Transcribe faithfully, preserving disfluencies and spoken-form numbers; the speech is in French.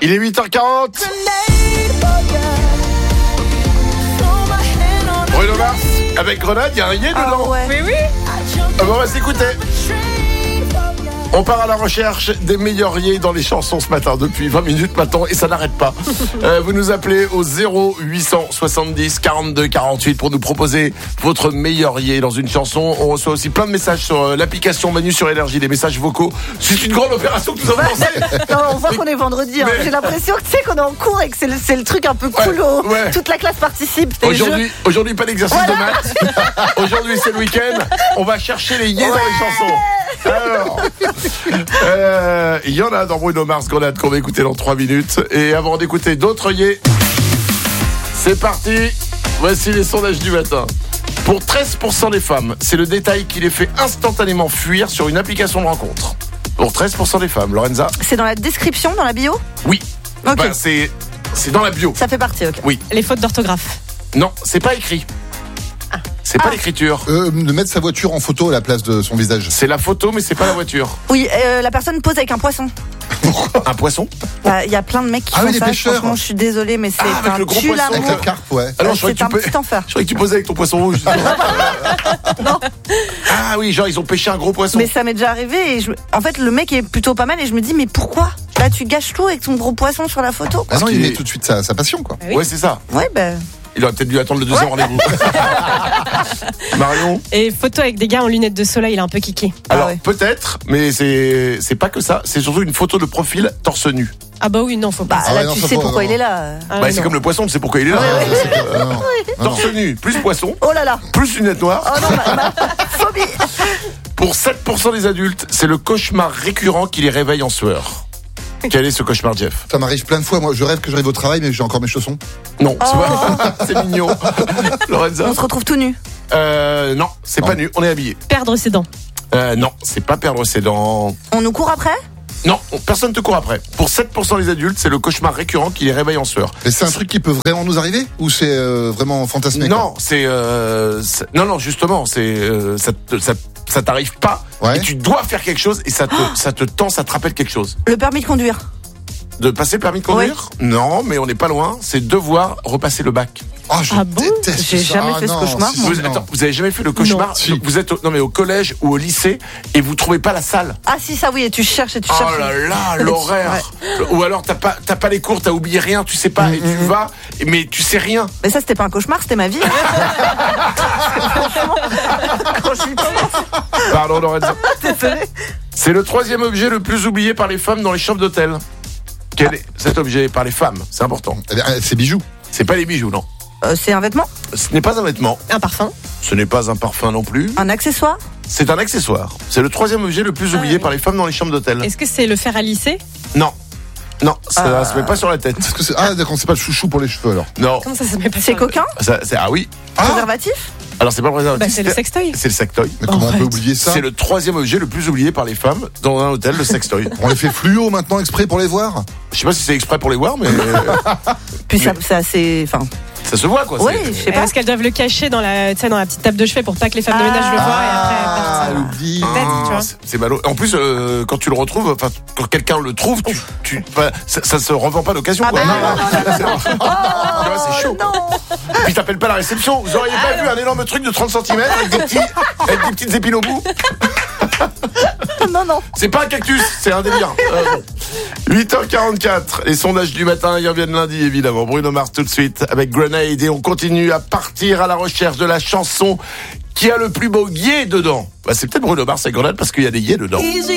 Il est huit heures quarante. Bruno Mars avec Grenade, il y a un yé dedans. Ah ouais. Oui, oui. Ah bon, on va s'écouter. On part à la recherche des meilleurs yés dans les chansons ce matin, depuis vingt minutes maintenant, et ça n'arrête pas. Euh, vous nous appelez au zéro huit cent soixante-dix quarante-deux quarante-huit pour nous proposer votre meilleur yé dans une chanson. On reçoit aussi plein de messages sur euh, l'application Manu sur Énergie, des messages vocaux. C'est une grande opération que nous avons lancée. Non, on voit qu'on est vendredi. Hein. Mais... J'ai l'impression que tu sais qu'on est en cours et que c'est le, c'est le truc un peu cool. Ouais, ouais. Toute la classe participe. Aujourd'hui, aujourd'hui, pas d'exercice voilà. de maths. Aujourd'hui, c'est le week-end. On va chercher les yés ouais. dans les chansons. Alors, euh, il y en a dans Bruno Mars Grenade qu'on va écouter dans trois minutes. Et avant d'écouter d'autres yés, c'est parti. Voici les sondages du matin. Pour treize pour cent des femmes, c'est le détail qui les fait instantanément fuir sur une application de rencontre. Pour treize pour cent des femmes, Lorenza. C'est dans la description, dans la bio ? Oui. Ok. Bah, c'est, c'est dans la bio. Ça fait partie, ok. Oui. Les fautes d'orthographe. Non, c'est pas écrit. C'est Ah. pas l'écriture. Euh, de mettre sa voiture en photo à la place de son visage. C'est la photo, mais c'est pas la voiture. Oui, euh, la personne pose avec un poisson. Un poisson. Il y a plein de mecs qui Ah font oui, les ça. pêcheurs. Franchement, je suis désolée, mais c'est Ah, avec un le gros tue poisson. Avec la l'amour. carpe, ouais. Alors, je croyais C'est que tu un peux- petit enfer. Je croyais que tu posais avec ton poisson rouge. Non, Ah oui, genre ils ont pêché un gros poisson. mais ça m'est déjà arrivé. Et je... En fait, le mec est plutôt pas mal et je me dis, mais pourquoi ? Là, tu gâches tout avec ton gros poisson sur la photo. Ah non, il qu'il met est- tout de suite sa, sa passion, quoi. Oui. Ouais, c'est ça. Ouais, ben. Il aurait peut-être dû attendre le deuxième rendez-vous. Marion. Et photo avec des gars en lunettes de soleil, il est un peu kické. Alors ouais. peut-être, mais c'est c'est pas que ça. C'est surtout une photo de profil torse nu. Ah bah oui, non, faut Bah, pas. Ah là, ouais, non, tu ça sais va, pourquoi non. il est là. Ah bah oui, c'est non. comme le poisson, tu sais pourquoi il est là. Ah, c'est que- ah, non. Non, non. Torse nu, plus poisson, Oh là là. plus lunettes noires. Oh non, ma, ma phobie. Pour sept pour cent des adultes, c'est le cauchemar récurrent qui les réveille en sueur. Quel est ce cauchemar, Jeff? Ça m'arrive plein de fois. Moi, je rêve que j'arrive au travail, mais j'ai encore mes chaussons. Non, c'est Oh. pas- c'est mignon. Lorenza. On se retrouve tout nu. Euh, non, c'est Non. pas nu, on est habillé. Perdre ses dents. Euh, non, c'est pas perdre ses dents. On nous court après ? Non, personne te court après. Pour sept pour cent des adultes, c'est le cauchemar récurrent qui les réveille en sueur. Mais c'est un truc qui peut vraiment nous arriver? Ou c'est euh, vraiment fantasmé? Non, c'est, euh, c'est- non, non, justement, c'est euh, ça, te- ça, ça t'arrive pas. Ouais. Et tu dois faire quelque chose et ça te, ça te tend, ça te rappelle quelque chose. Le permis de conduire. De passer le permis de conduire? Non, mais on n'est pas loin. C'est devoir repasser le bac. Ah, je Ah bon? déteste J'ai ça. jamais Ah fait ce non, cauchemar, si, moi. si, Vous, non. attends, vous avez jamais fait le cauchemar? Non. Si. Donc, vous êtes, au, non mais au collège ou au lycée et vous trouvez pas la salle. Ah si, ça oui, et tu cherches et tu Oh cherches. là là, l'horaire. Ou alors t'as pas, t'as pas les cours, t'as oublié rien, tu sais pas et tu vas, mais tu sais rien. Mais ça, c'était pas un cauchemar, c'était ma vie. Franchement, quand je suis Pardon, Lorenza. désolée. C'est le troisième objet le plus oublié par les femmes dans les chambres d'hôtel. Quel est cet objet par les femmes? C'est important. Eh bien, c'est bijoux. C'est pas les bijoux, non. Euh, c'est un vêtement ? Ce n'est pas un vêtement. Un parfum. Ce n'est pas un parfum non plus. Un accessoire ? C'est un accessoire. C'est le troisième objet le plus Ah, oublié oui. par les femmes dans les chambres d'hôtel. Est-ce que c'est le fer à lisser? Non. Non, ça Euh. se met pas sur la tête. Est-ce que c'est... Ah, d'accord, c'est pas le chouchou pour les cheveux, alors. Non. Comment ça se met pas C'est sur le- coquin ? Ça, c'est, ah oui. Ah, Préservatif ? Alors c'est pas le préservatif. Bah, c'est le sextoy. C'est le sextoy. mais comment on Arrête. peut oublier ça? C'est le troisième objet le plus oublié par les femmes dans un hôtel, le sextoy. On les fait fluo maintenant exprès pour les voir? Je sais pas si c'est exprès pour les voir, mais Puis ça, c'est assez. Enfin. ça se voit quoi. Oui, c'est- je sais pas. Est-ce qu'elles doivent le cacher dans la, tu sais, dans la petite table de chevet pour pas que les femmes de ménage le voient et après elles Ah, partent. l'oubli. Peut-être, tu vois. c'est, c'est malo. En plus, euh, quand tu le retrouves, enfin, quand quelqu'un le trouve, tu, tu, enfin, ça, ça se revend pas d'occasion. Ah quoi. bah non, non, non, C'est- Tu vois, c'est chaud. Non. Et puis t'appelles pas la réception. Vous auriez pas vu un énorme truc de trente centimètres avec des petits, avec des petites épines au bout? Non, non. C'est pas un cactus, c'est un délire. Euh, bon. huit heures quarante-quatre, les sondages du matin, ils reviennent lundi évidemment. Bruno Mars tout de suite avec Grenade et on continue à partir à la recherche de la chanson qui a le plus beau yé dedans. Bah, c'est peut-être Bruno Mars avec Grenade parce qu'il y a des yés dedans.